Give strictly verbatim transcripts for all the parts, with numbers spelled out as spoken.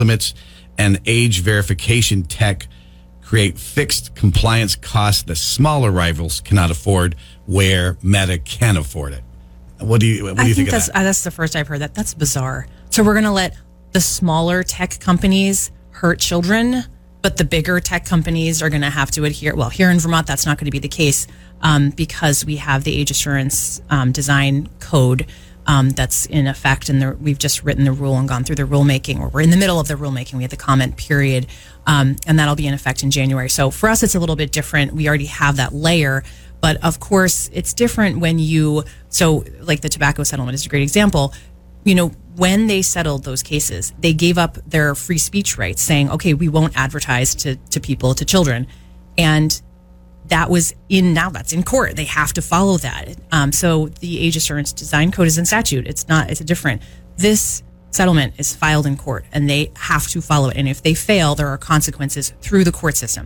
limits and age verification tech create fixed compliance costs that smaller rivals cannot afford where Meta can afford it. What do you what do I you think, think that's, of that? uh, that's the first I've heard that. That's bizarre. So we're going to let the smaller tech companies hurt children, but the bigger tech companies are going to have to adhere. Well, here in Vermont, that's not going to be the case um, because we have the age assurance um, design code um, that's in effect, and the, we've just written the rule and gone through the rulemaking, or we're in the middle of the rulemaking. We have the comment period, um, and that'll be in effect in January. So for us, it's a little bit different. We already have that layer, but of course, it's different when you, so like the tobacco settlement is a great example. You know, when they settled those cases, they gave up their free speech rights, saying, okay, we won't advertise to, to people, to children. And that was in, now that's in court. They have to follow that. Um, so the age assurance design code is in statute. It's not, it's a different. This settlement is filed in court and they have to follow it. And if they fail, there are consequences through the court system.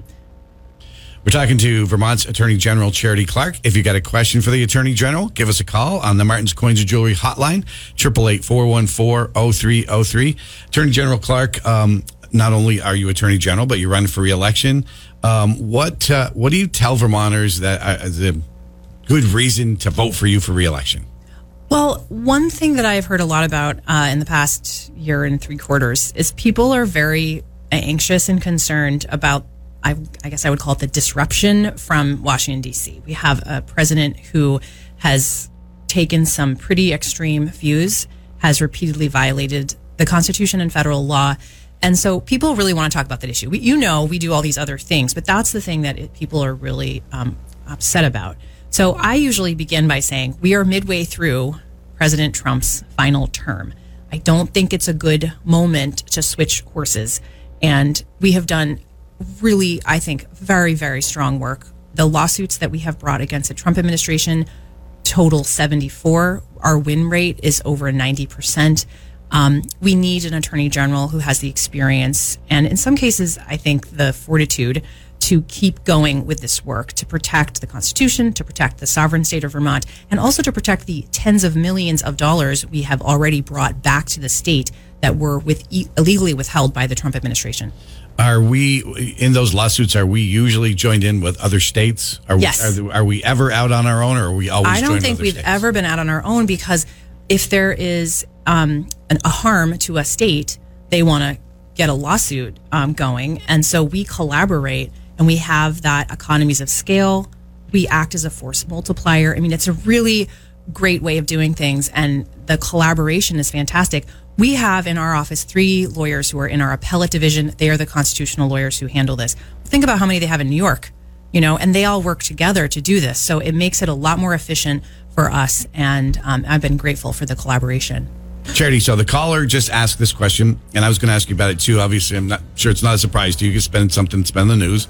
We're talking to Vermont's Attorney General Charity Clark. If you got a question for the Attorney General, give us a call on the Martin's Coins and Jewelry hotline, eight eight eight, four one four, zero three zero three. Attorney General Clark, um, not only are you Attorney General, but you're running for re-election. Um, what uh, what do you tell Vermonters that uh, is a good reason to vote for you for re-election? Well, one thing that I've heard a lot about uh, in the past year and three quarters is people are very anxious and concerned about, I, I guess I would call it the disruption from Washington, D C. We have a president who has taken some pretty extreme views, has repeatedly violated the Constitution and federal law. And so people really want to talk about that issue. We, you know, we do all these other things, but that's the thing that it, people are really um, upset about. So I usually begin by saying we are midway through President Trump's final term. I don't think it's a good moment to switch horses. And we have done really, I think, very, very strong work. The lawsuits that we have brought against the Trump administration total seventy-four. Our win rate is over ninety percent. Um, we need an attorney general who has the experience and in some cases, I think, the fortitude to keep going with this work, to protect the Constitution, to protect the sovereign state of Vermont, and also to protect the tens of millions of dollars we have already brought back to the state that were with illegally withheld by the Trump administration. Are we, in those lawsuits, are we usually joined in with other states? Are Yes. We, are, are we ever out on our own, or are we always I don't joined think with other we've states? ever been out on our own, because if there is um, an, a harm to a state, they want to get a lawsuit um, going. And so we collaborate and we have that economies of scale. We act as a force multiplier. I mean, it's a really great way of doing things, and the collaboration is fantastic. We have in our office three lawyers who are in our appellate division. They are the constitutional lawyers who handle this. Think about how many they have in New York, you know, and they all work together to do this. So it makes it a lot more efficient for us, and um, I've been grateful for the collaboration. Charity, so the caller just asked this question, and I was going to ask you about it too. Obviously, I'm not sure it's not a surprise to you. You can spend something, spend the news.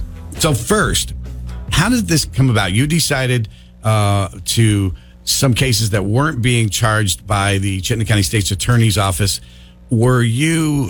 So first, how did this come about? You decided uh, to some cases that weren't being charged by the Chittenden County State's Attorney's Office. Were you,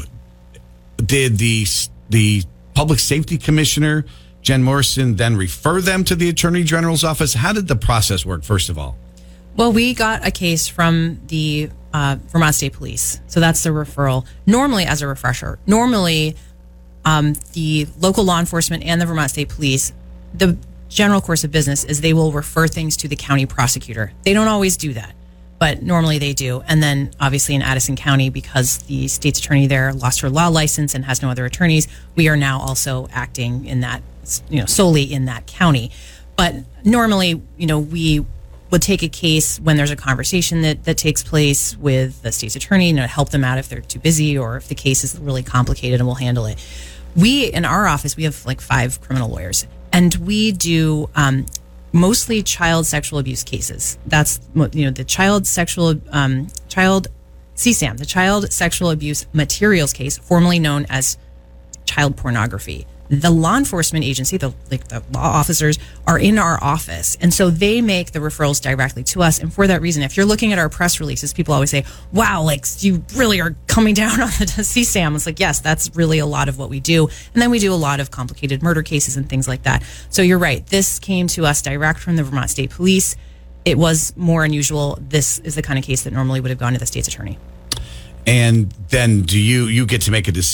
did the the Public Safety Commissioner, Jen Morrison, then refer them to the Attorney General's office? How did the process work, first of all? Well, we got a case from the uh, Vermont State Police. So that's the referral. Normally, as a refresher, normally um, the local law enforcement and the Vermont State Police, the general course of business is they will refer things to the county prosecutor. They don't always do that, but normally they do. And then obviously in Addison County, because the state's attorney there lost her law license and has no other attorneys, we are now also acting in that, you know, solely in that county. But normally, you know, we would take a case when there's a conversation that, that takes place with the state's attorney, you know, help them out if they're too busy or if the case is really complicated, and we'll handle it. We, in our office, we have like five criminal lawyers, and we do um, mostly child sexual abuse cases. That's, you know, the child sexual, um, child C SAM, the Child Sexual Abuse Materials case, formerly known as child pornography. The law enforcement agency, the like the law officers, are in our office, and so they make the referrals directly to us. And for that reason, if you're looking at our press releases, people always say, "Wow, like you really are coming down on the C SAM." It's like, yes, that's really a lot of what we do, and then we do a lot of complicated murder cases and things like that. So you're right. This came to us direct from the Vermont State Police. It was more unusual. This is the kind of case that normally would have gone to the state's attorney. And then do you you get to make a decision?